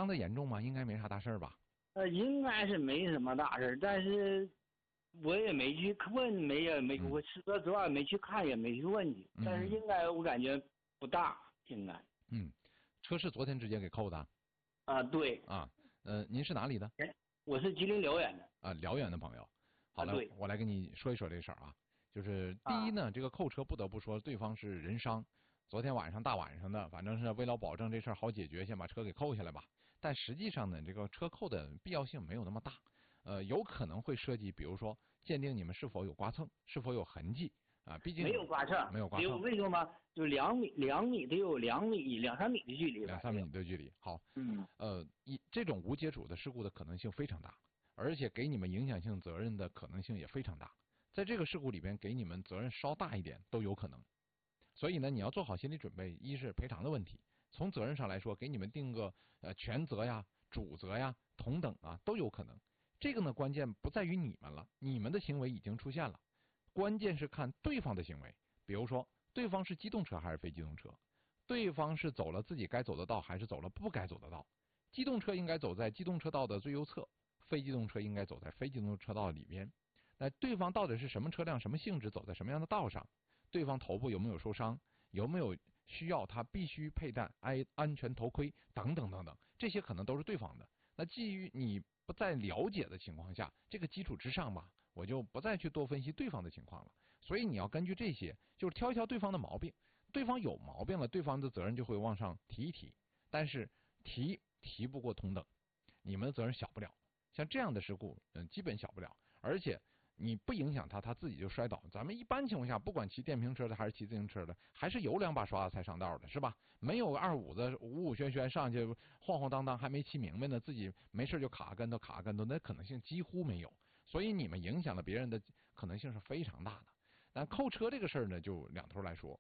的严重吗？应该没啥大事儿吧？ 应该是没什么大事，但是我也没去问，我说实话没去看，也没去问去。但是应该我感觉不大，应该。 车是昨天直接给扣的？ 对。 您是哪里的？ 我是吉林辽源的。 辽源的朋友。好了，我来跟你说一说这事儿啊。就是第一呢，这个扣车不得不说对方是人伤。昨天晚上大晚上的，反正是为了保证这事儿好解决，先把车给扣下来吧。但实际上呢，这个车扣的必要性没有那么大。有可能会涉及，比如说鉴定你们是否有刮蹭，是否有痕迹啊？毕竟没有刮蹭， 没有刮蹭。 为什么？就2米得有2米2、3米的距离吧。 2、3米的距离。好。这种无接触的事故的可能性非常大，而且给你们影响性责任的可能性也非常大。在这个事故里边，给你们责任稍大一点都有可能。所以呢，你要做好心理准备，一是赔偿的问题，从责任上来说，给你们定个全责呀、主责呀、同等啊都有可能。这个呢，关键不在于你们了，你们的行为已经出现了，关键是看对方的行为。比如说，对方是机动车还是非机动车？对方是走了自己该走的道，还是走了不该走的道？机动车应该走在机动车道的最右侧，非机动车应该走在非机动车道里边。那对方到底是什么车辆、什么性质，走在什么样的道上？对方头部有没有受伤？有没有需要他必须佩戴安全头盔等等等等，这些可能都是对方的。那基于你不再了解的情况下，这个基础之上吧，我就不再去多分析对方的情况了。所以你要根据这些，就是挑一挑对方的毛病。对方有毛病了，对方的责任就会往上提一提，但是提不过同等，你们的责任小不了。像这样的事故，基本小不了，而且你不影响他自己就摔倒。咱们一般情况下，不管骑电瓶车的还是骑自行车的，还是有2把刷子才上道的，是吧？没有25子五旋旋上去晃晃荡荡，还没骑明白呢，自己没事就卡跟头，那可能性几乎没有。所以你们影响了别人的可能性是非常大的。但扣车这个事儿呢，就两头来说。